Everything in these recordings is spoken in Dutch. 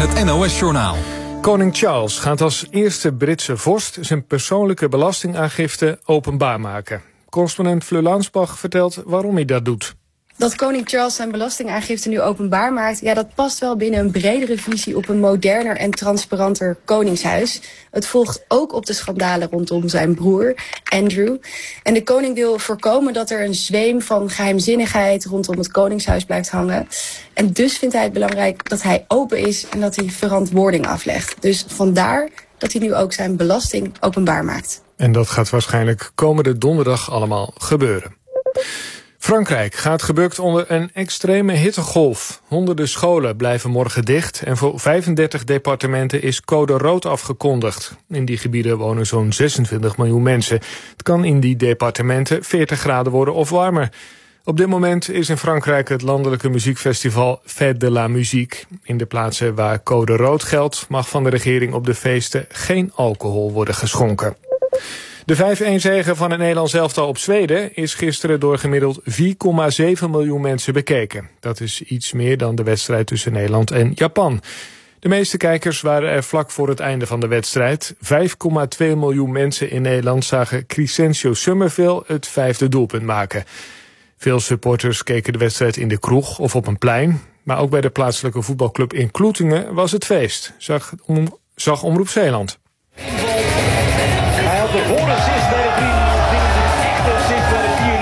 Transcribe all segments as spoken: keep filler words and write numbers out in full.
het N O S-journaal. Koning Charles gaat als eerste Britse vorst zijn persoonlijke belastingaangifte openbaar maken. Correspondent Fleur Lansbach vertelt waarom hij dat doet. Dat koning Charles zijn belastingaangifte nu openbaar maakt, ja, dat past wel binnen een bredere visie op een moderner en transparanter koningshuis. Het volgt ook op de schandalen rondom zijn broer, Andrew. En de koning wil voorkomen dat er een zweem van geheimzinnigheid rondom het koningshuis blijft hangen. En dus vindt hij het belangrijk dat hij open is en dat hij verantwoording aflegt. Dus vandaar dat hij nu ook zijn belasting openbaar maakt. En dat gaat waarschijnlijk komende donderdag allemaal gebeuren. Frankrijk gaat gebukt onder een extreme hittegolf. Honderden scholen blijven morgen dicht en voor vijfendertig departementen is code rood afgekondigd. In die gebieden wonen zo'n zesentwintig miljoen mensen. Het kan in die departementen veertig graden worden of warmer. Op dit moment is in Frankrijk het landelijke muziekfestival Fête de la Musique. In de plaatsen waar code rood geldt mag van de regering op de feesten geen alcohol worden geschonken. De vijf-een zege van het Nederlands elftal op Zweden is gisteren door gemiddeld vier komma zeven miljoen mensen bekeken. Dat is iets meer dan de wedstrijd tussen Nederland en Japan. De meeste kijkers waren er vlak voor het einde van de wedstrijd. vijf komma twee miljoen mensen in Nederland zagen Crescencio Summerville het vijfde doelpunt maken. Veel supporters keken de wedstrijd in de kroeg of op een plein. Maar ook bij de plaatselijke voetbalclub in Kloetingen was het feest, zag, om, zag Omroep Zeeland. Hij had de voorassist bij de drie nul. Dit is een echte assist bij de vier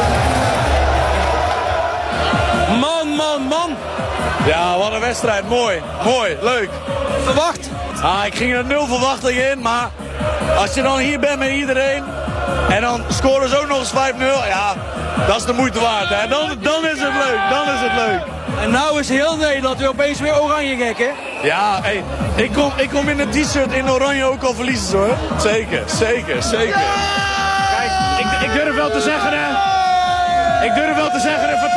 nul. Man, man, man. Ja, wat een wedstrijd. Mooi. Mooi. Leuk. Verwacht? Ah, ik ging er nul verwachting in, maar als je dan hier bent met iedereen en dan scoren ze ook nog eens vijf nul, ja, dat is de moeite waard. Hè. Dan, dan is het leuk. Dan is het leuk. En nou is heel Nederland weer opeens weer oranje gek, hè? Ja, hey, ik, kom, ik kom in een t-shirt in oranje ook al verliezen ze, hoor. Zeker, zeker, zeker. Kijk, ik, ik durf wel te zeggen, hè. Ik durf wel te zeggen,